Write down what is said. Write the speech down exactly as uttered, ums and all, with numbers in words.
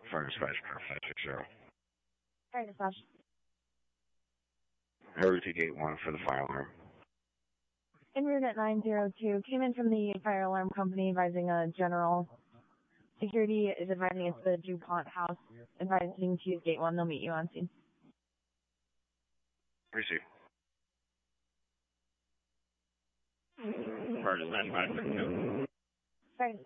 Fire dispatch, car five six zero. Fire dispatch. Route to gate one for the fire alarm. En route at nine zero two, came in from the fire alarm company advising a general. Security is advising it's the DuPont house, advising to use gate one. They'll meet you on scene. Receive. Fire dispatch five six two. Fire